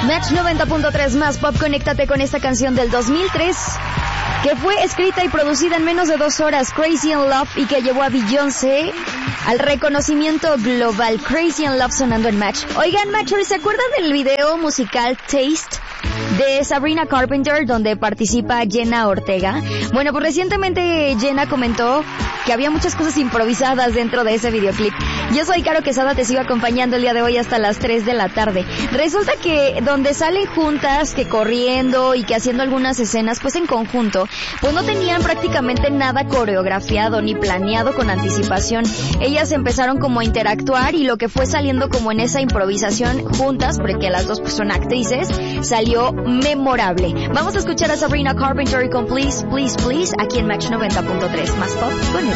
Match 90.3 más pop, conéctate con esta canción del 2003 que fue escrita y producida en menos de 2 horas, Crazy in Love, y que llevó a Beyoncé al reconocimiento global. Crazy in Love sonando en Match. Oigan, Matchers, ¿se acuerdan del video musical Taste de Sabrina Carpenter donde participa Jenna Ortega? Bueno, pues recientemente Jenna comentó que había muchas cosas improvisadas dentro de ese videoclip. Yo soy Caro Quesada, te sigo acompañando el día de hoy hasta las 3 de la tarde. Resulta que donde salen juntas, que corriendo y que haciendo algunas escenas, pues en conjunto, pues no tenían prácticamente nada coreografiado ni planeado con anticipación. Ellas empezaron como a interactuar y lo que fue saliendo como en esa improvisación juntas, porque las dos pues son actrices, salió memorable. Vamos a escuchar a Sabrina Carpenter con Please, Please, Please aquí en Match 90.3 más pop con